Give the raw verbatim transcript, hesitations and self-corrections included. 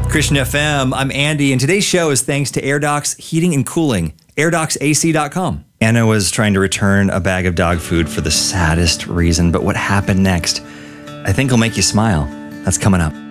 Christian F M, I'm Andy, and today's show is thanks to AirDocs Heating and Cooling, air docs A C dot com. Anna was trying to return a bag of dog food for the saddest reason, but what happened next, I think will make you smile. That's coming up.